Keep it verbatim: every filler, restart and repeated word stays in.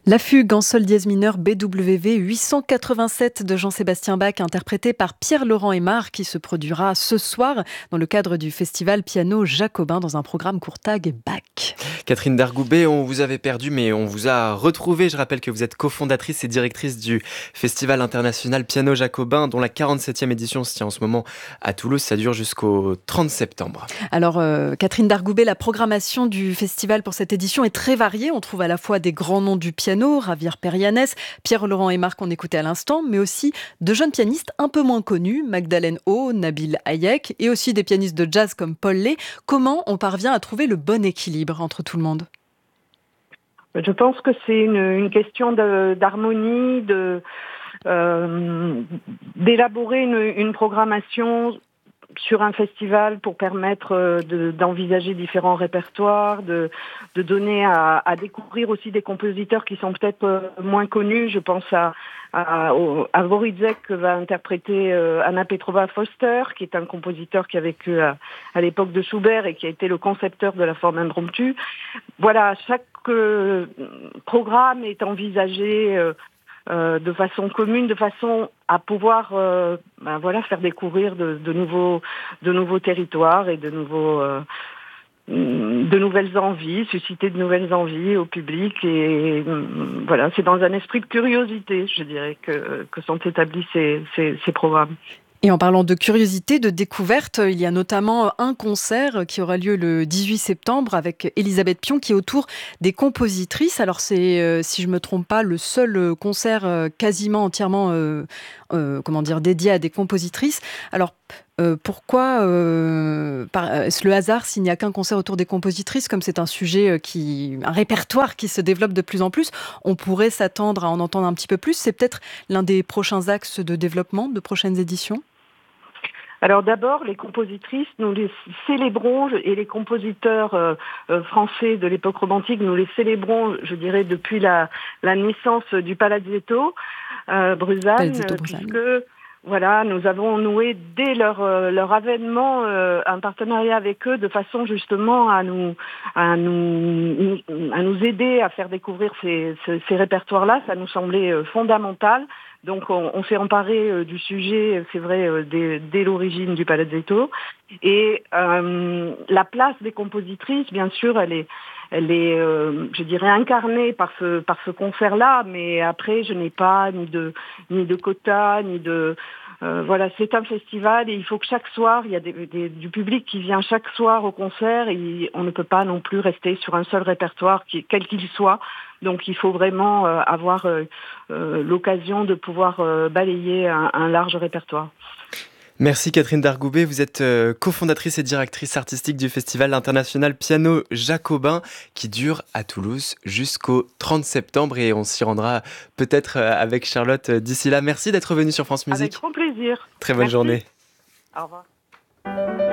La fugue en sol dièse mineur B W V huit cent quatre-vingt-sept de Jean-Sébastien Bach, interprétée par Pierre-Laurent Aimard, qui se produira ce soir dans le cadre du festival Piano Jacobin dans un programme Courtag Bach. Catherine Dargoubet, on vous avait perdu, mais on vous a retrouvé. Je rappelle que vous êtes cofondatrice et directrice du Festival international Piano Jacobin, dont la quarante-septième édition se tient en ce moment à Toulouse. Ça dure jusqu'au trente septembre. Alors, euh, Catherine Dargoubet, la programmation du festival pour cette édition est très variée. On trouve à la fois des grands noms du piano, Javier Perianes, Pierre-Laurent Aimard qu'on écoutait à l'instant, mais aussi de jeunes pianistes un peu moins connus, Magdalene Au, Nabil Hayek, et aussi des pianistes de jazz comme Paul Lay. Comment on parvient à trouver le bon équilibre entre tout le monde ? Je pense que c'est une, une question de, d'harmonie, de, euh, d'élaborer une, une programmation sur un festival pour permettre de, d'envisager différents répertoires, de, de donner à, à découvrir aussi des compositeurs qui sont peut-être moins connus. Je pense à, à, à Vorizek que va interpréter Anna Petrova Foster, qui est un compositeur qui a vécu à, à l'époque de Schubert et qui a été le concepteur de la forme impromptue. Voilà, chaque euh, programme est envisagé euh, Euh, de façon commune, de façon à pouvoir euh, ben voilà, faire découvrir de, de, nouveaux, de nouveaux territoires et de, nouveaux, euh, de nouvelles envies, susciter de nouvelles envies au public. Et euh, voilà, c'est dans un esprit de curiosité, je dirais, que, que sont établis ces, ces, ces programmes. Et en parlant de curiosité, de découverte, il y a notamment un concert qui aura lieu le dix-huit septembre avec Elisabeth Pion qui est autour des compositrices. Alors c'est, euh, si je ne me trompe pas, le seul concert euh, quasiment entièrement euh, euh, comment dire, dédié à des compositrices. Alors euh, pourquoi euh, par, est-ce le hasard s'il n'y a qu'un concert autour des compositrices, comme c'est un sujet qui, un répertoire qui se développe de plus en plus, on pourrait s'attendre à en entendre un petit peu plus. C'est peut-être l'un des prochains axes de développement de prochaines éditions. Alors d'abord, les compositrices, nous les célébrons, et les compositeurs euh, français de l'époque romantique, nous les célébrons, je dirais, depuis la, la naissance du Palazzetto euh, Bruzane, Palazzetto puisque voilà, nous avons noué dès leur, euh, leur avènement euh, un partenariat avec eux de façon justement à nous, à nous, à nous aider à faire découvrir ces, ces, ces répertoires-là. Ça nous semblait euh, fondamental. Donc on, on s'est emparé euh, du sujet, c'est vrai, euh, dès, dès l'origine du Palazzetto. Et euh, la place des compositrices, bien sûr, elle est, elle est, euh, je dirais, incarnée par ce, par ce concert-là. Mais après, je n'ai pas ni de, ni de quota, ni de, euh, voilà, c'est un festival et il faut que chaque soir, il y a des, des, du public qui vient chaque soir au concert et on ne peut pas non plus rester sur un seul répertoire, qui, quel qu'il soit. Donc il faut vraiment euh, avoir euh, euh, l'occasion de pouvoir euh, balayer un, un large répertoire. Merci Catherine Dargoubet, vous êtes euh, cofondatrice et directrice artistique du Festival international Piano Jacobin qui dure à Toulouse jusqu'au trente septembre et on s'y rendra peut-être euh, avec Charlotte euh, d'ici là. Merci d'être venue sur France Musique. Avec grand plaisir. Très bonne Merci. journée. Au revoir.